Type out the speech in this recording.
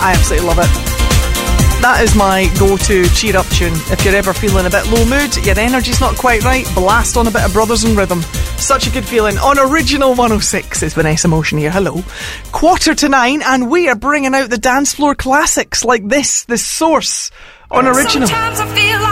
I absolutely love it. That is my go-to cheer up tune. If you're ever feeling a bit low mood, your energy's not quite right, blast on a bit of Brothers in Rhythm. Such a good feeling. On Original 106 is Vanessa Motion here. Hello. 8:45, and we are bringing out the dance floor classics like this Source on Original. Sometimes I feel like